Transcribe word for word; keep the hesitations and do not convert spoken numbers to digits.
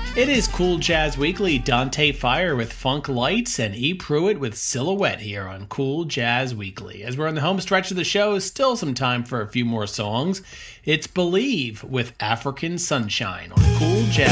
It is Cool Jazz Weekly. Dante Fire with Funk Lights and E. Pruitt with Silhouette here on Cool Jazz Weekly. As we're on the home stretch of the show, still some time for a few more songs. It's Believe with African Sunshine on Cool Jazz.